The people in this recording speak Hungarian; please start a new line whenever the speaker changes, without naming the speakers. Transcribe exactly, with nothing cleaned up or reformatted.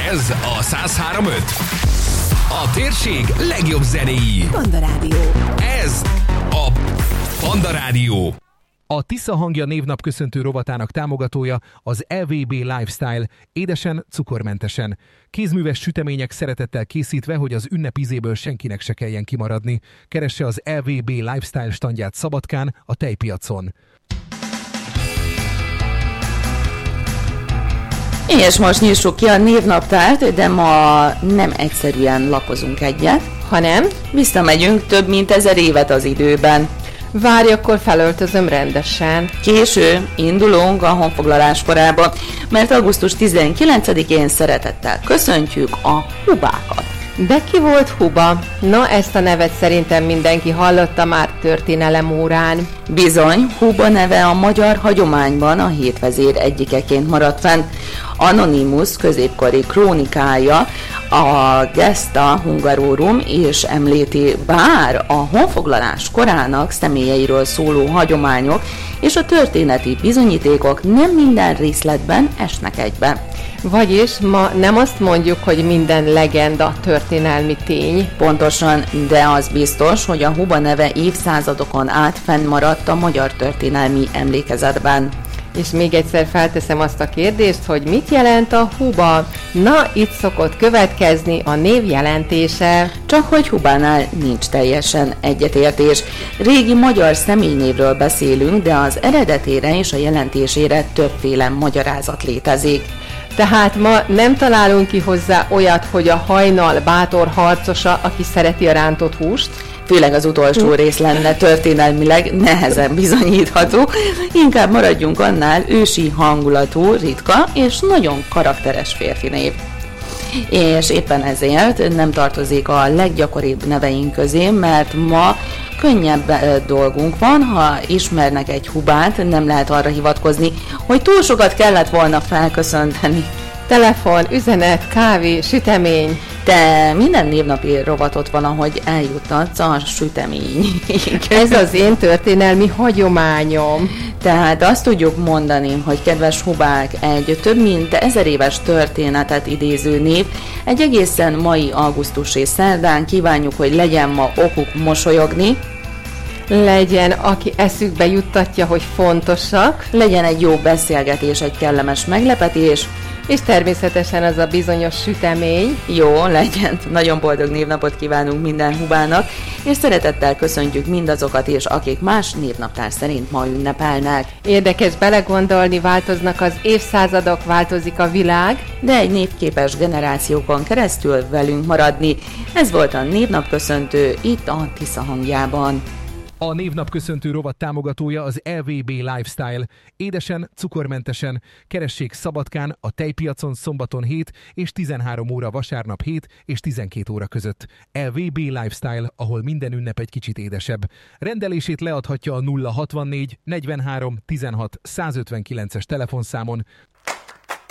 Ez a száz három pont öt. A térség legjobb zenéi.
Panda Rádió.
Ez a Panda Rádió.
A Tisza hangja névnapköszöntő rovatának támogatója az e vé bé Lifestyle, édesen, cukormentesen. Kézműves sütemények szeretettel készítve, hogy az ünnep ízéből senkinek se kelljen kimaradni. Keresse az e vé bé Lifestyle standját Szabadkán, a tejpiacon.
És most nyissuk ki a névnaptárt, de ma nem egyszerűen lapozunk egyet, hanem visszamegyünk több mint ezer évet az időben.
Várj, akkor felöltözöm rendesen.
Késő indulunk a honfoglalás korába, mert augusztus tizenkilencedikén szeretettel köszöntjük a hubákat.
De ki volt Huba? Na, ezt a nevet szerintem mindenki hallotta már történelem órán.
Bizony, Huba neve a magyar hagyományban a hétvezér egyikeként maradt fenn. Anonymus középkori krónikája a Gesta Hungarorum és említi, bár a honfoglalás korának személyeiről szóló hagyományok és a történeti bizonyítékok nem minden részletben esnek egybe.
Vagyis ma nem azt mondjuk, hogy minden legenda történelmi tény.
Pontosan, de az biztos, hogy a Huba neve évszázadokon át fennmaradt a magyar történelmi emlékezetben.
És még egyszer felteszem azt a kérdést, hogy mit jelent a Huba? Na, itt szokott következni a név jelentése.
Csak hogy Hubánál nincs teljesen egyetértés. Régi magyar személynévről beszélünk, de az eredetére és a jelentésére többféle magyarázat létezik.
Tehát ma nem találunk ki hozzá olyat, hogy a hajnal bátor harcosa, aki szereti a rántott húst.
Főleg az utolsó rész lenne történelmileg nehezen bizonyítható, inkább maradjunk annál ősi hangulatú, ritka és nagyon karakteres férfi név. És éppen ezért nem tartozik a leggyakoribb neveink közé, mert ma könnyebb dolgunk van, ha ismernek egy Hubát, nem lehet arra hivatkozni, hogy túl sokat kellett volna felköszönteni.
Telefon, üzenet, kávé, sütemény.
De minden névnapi rovatot van, ahogy eljuttatsz a süteményig.
Ez az én történelmi hagyományom.
Tehát azt tudjuk mondani, hogy kedves Hubák, egy több mint ezer éves történetet idéző név, egy egészen mai augusztusi szerdán kívánjuk, hogy legyen ma okuk mosolyogni,
legyen, aki eszükbe juttatja, hogy fontosak,
legyen egy jó beszélgetés, egy kellemes meglepetés,
és természetesen az a bizonyos sütemény.
Jó, legyen. Nagyon boldog névnapot kívánunk minden Hubának, és szeretettel köszöntjük mindazokat is, akik más névnaptár szerint ma ünnepelnek.
Érdekes belegondolni, változnak az évszázadok, változik a világ,
de egy névképes generációkon keresztül velünk maradni. Ez volt a névnapköszöntő itt a Tisza hangjában.
A névnapköszöntő rovat támogatója az e vé bé Lifestyle. Édesen, cukormentesen. Keressék Szabadkán, a tejpiacon szombaton hét és tizenhárom óra vasárnap hét és tizenkét óra között. e vé bé Lifestyle, ahol minden ünnep egy kicsit édesebb. Rendelését leadhatja a nulla hatvannégy negyvenhárom tizenhat százötvenkilences telefonszámon,